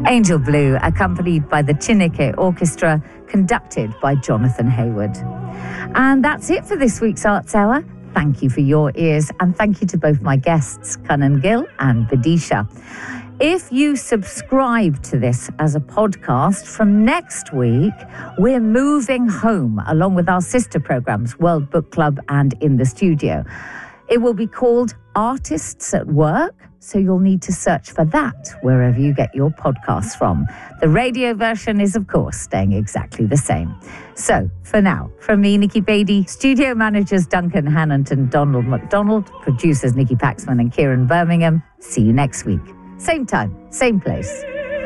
Angel Blue, accompanied by the Chineke Orchestra, conducted by Jonathan Hayward. And that's it for this week's Arts Hour. Thank you for your ears, and thank you to both my guests, Kanan Gill and Vidisha. If you subscribe to this as a podcast, from next week, we're moving home along with our sister programs, World Book Club and In the Studio. It will be called Artists at Work, so you'll need to search for that wherever you get your podcasts from. The radio version is, of course, staying exactly the same. So, for now, from me, Nikki Beattie, studio managers Duncan Hannington, Donald McDonald, producers Nikki Paxman and Kieran Birmingham. See you next week. Same time, same place.